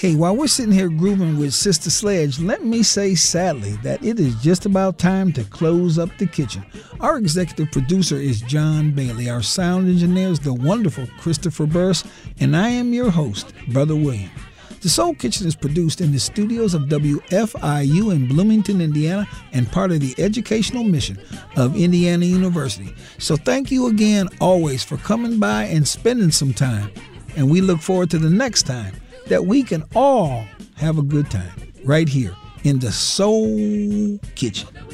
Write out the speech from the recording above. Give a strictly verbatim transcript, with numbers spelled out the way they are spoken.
Hey, while we're sitting here grooving with Sister Sledge, let me say sadly that it is just about time to close up the kitchen. Our executive producer is John Bailey. Our sound engineer is the wonderful Christopher Burris, and I am your host, Brother William. The Soul Kitchen is produced in the studios of W F I U in Bloomington, Indiana, and part of the educational mission of Indiana University. So thank you again always for coming by and spending some time. And we look forward to the next time that we can all have a good time right here in the Soul Kitchen.